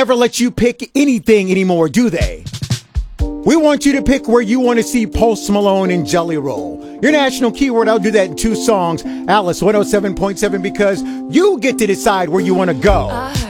Never let you pick anything anymore, do they? We want you to pick where you want to see Post Malone and Jelly Roll. Your national keyword, I'll do that in 2 songs. Alice 107.7, because you get to decide where you want to go.